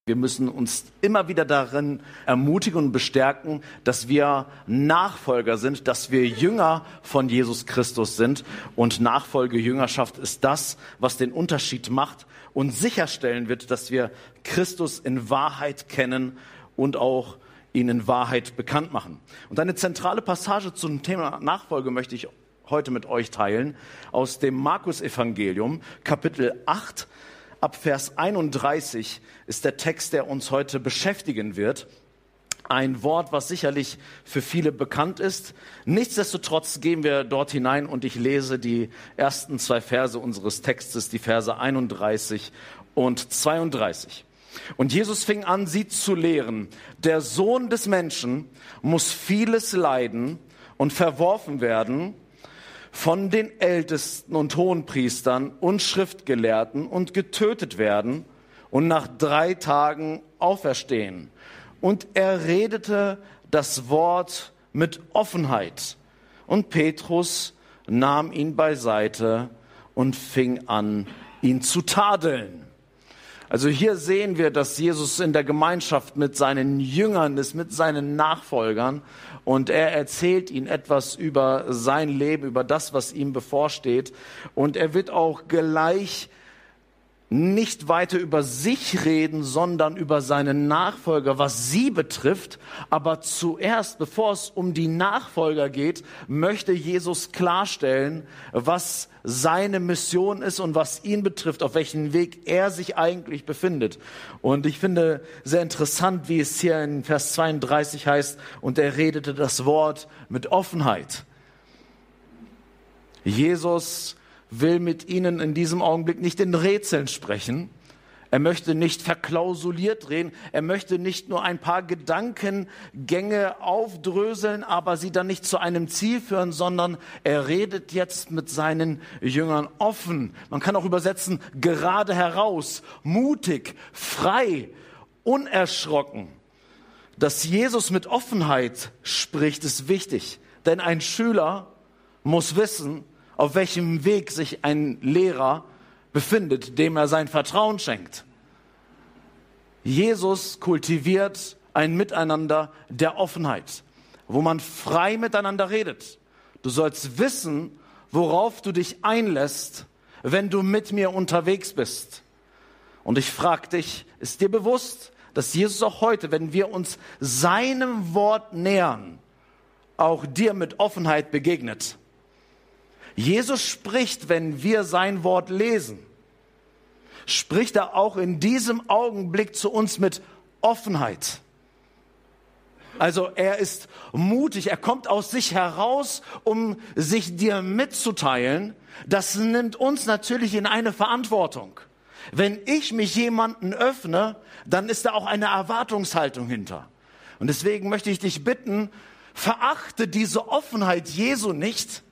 Wir müssen uns immer wieder darin ermutigen und bestärken, dass wir Nachfolger sind, dass wir Jünger von Jesus Christus sind. Und Nachfolge, Jüngerschaft ist das, was den Unterschied macht und sicherstellen wird, dass wir Christus in Wahrheit kennen und auch ihn in Wahrheit bekannt machen. Und eine zentrale Passage zum Thema Nachfolge möchte ich heute mit euch teilen aus dem Markus-Evangelium, Kapitel 8. Ab Vers 31 ist der Text, der uns heute beschäftigen wird. Ein Wort, was sicherlich für viele bekannt ist. Nichtsdestotrotz gehen wir dort hinein und ich lese die ersten 2 Verse unseres Textes, die Verse 31 und 32. Und Jesus fing an, sie zu lehren. Der Sohn des Menschen muss vieles leiden und verworfen werden von den Ältesten und Hohenpriestern und Schriftgelehrten und getötet werden und nach 3 Tagen auferstehen. Und er redete das Wort mit Offenheit. Und Petrus nahm ihn beiseite und fing an, ihn zu tadeln. Also hier sehen wir, dass Jesus in der Gemeinschaft mit seinen Jüngern ist, mit seinen Nachfolgern. Und er erzählt ihnen etwas über sein Leben, über das, was ihm bevorsteht. Und er wird auch gleich nicht weiter über sich reden, sondern über seine Nachfolger, was sie betrifft. Aber zuerst, bevor es um die Nachfolger geht, möchte Jesus klarstellen, was seine Mission ist und was ihn betrifft, auf welchem Weg er sich eigentlich befindet. Und ich finde sehr interessant, wie es hier in Vers 32 heißt, und er redete das Wort mit Offenheit. Jesus will mit ihnen in diesem Augenblick nicht in Rätseln sprechen. Er möchte nicht verklausuliert reden. Er möchte nicht nur ein paar Gedankengänge aufdröseln, aber sie dann nicht zu einem Ziel führen, sondern er redet jetzt mit seinen Jüngern offen. Man kann auch übersetzen, gerade heraus, mutig, frei, unerschrocken. Dass Jesus mit Offenheit spricht, ist wichtig. Denn ein Schüler muss wissen, auf welchem Weg sich ein Lehrer befindet, dem er sein Vertrauen schenkt. Jesus kultiviert ein Miteinander der Offenheit, wo man frei miteinander redet. Du sollst wissen, worauf du dich einlässt, wenn du mit mir unterwegs bist. Und ich frage dich, ist dir bewusst, dass Jesus auch heute, wenn wir uns seinem Wort nähern, auch dir mit Offenheit begegnet? Jesus spricht, wenn wir sein Wort lesen, spricht er auch in diesem Augenblick zu uns mit Offenheit. Also er ist mutig, er kommt aus sich heraus, um sich dir mitzuteilen. Das nimmt uns natürlich in eine Verantwortung. Wenn ich mich jemandem öffne, dann ist da auch eine Erwartungshaltung hinter. Und deswegen möchte ich dich bitten, verachte diese Offenheit Jesu nicht,